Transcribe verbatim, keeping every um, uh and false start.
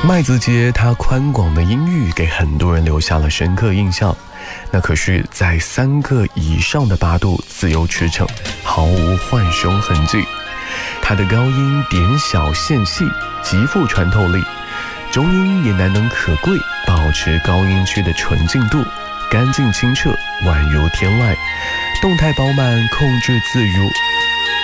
麦子杰他宽广的音域给很多人留下了深刻印象，那可是在三个以上的八度自由驰骋，毫无浣熊痕迹。他的高音点小线细，极富穿透力，中音也难能可贵，保持高音区的纯净度，干净清澈，宛如天籁，动态饱满，控制自如，